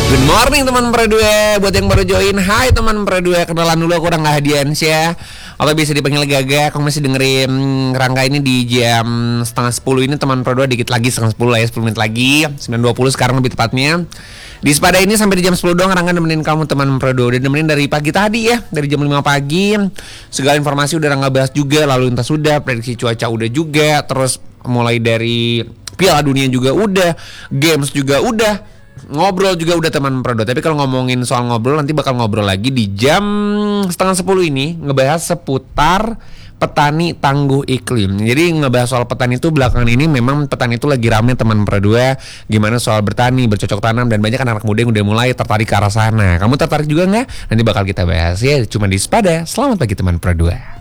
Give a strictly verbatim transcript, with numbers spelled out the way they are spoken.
Good morning teman Pro dua. Buat yang baru join, hai teman Pro dua. Kenalan dulu, aku udah gak Hadiansyah atau bisa dipanggil Gaga. Kamu masih dengerin Rangga ini di jam setengah sepuluh ini teman Pro dua. Dikit lagi setengah sepuluh lah ya, sepuluh menit lagi, sembilan dua puluh sekarang lebih tepatnya. Di Sepada ini sampai di jam sepuluh doang Rangga nemenin kamu teman Pro dua. Udah nemenin dari pagi tadi ya, dari jam lima pagi. Segala informasi udah Rangga bahas juga, lalu lintas sudah, prediksi cuaca udah juga. Terus mulai dari Piala Dunia juga udah, games juga udah, ngobrol juga udah teman Pro dua. Tapi kalau ngomongin soal ngobrol, nanti bakal ngobrol lagi di jam setengah sepuluh ini, ngebahas seputar petani tangguh iklim. Jadi ngebahas soal petani itu belakangan ini memang petani itu lagi rame teman Pro dua. Gimana soal bertani, bercocok tanam, dan banyak anak muda yang udah mulai tertarik ke arah sana. Kamu tertarik juga nggak? Nanti bakal kita bahas ya, cuma di Sepada. Selamat pagi teman Pro dua.